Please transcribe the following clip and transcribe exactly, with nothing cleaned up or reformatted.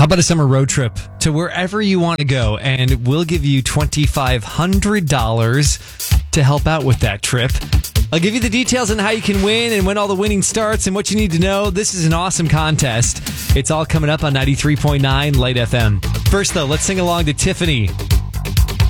How about a summer road trip to wherever you want to go, and we'll give you twenty-five hundred dollars to help out with that trip. I'll give you the details on how you can win and when all the winning starts and what you need to know. This is an awesome contest. It's all coming up on ninety-three point nine Light F M. First, though, let's sing along to Tiffany